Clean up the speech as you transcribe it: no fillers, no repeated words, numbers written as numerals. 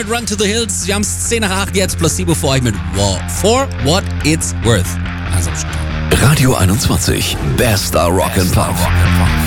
mit Run to the Hills. Wir haben es 10 nach 8 jetzt, +7 für euch mit For What It's Worth. Also, Radio 21, bester Rock and Pop.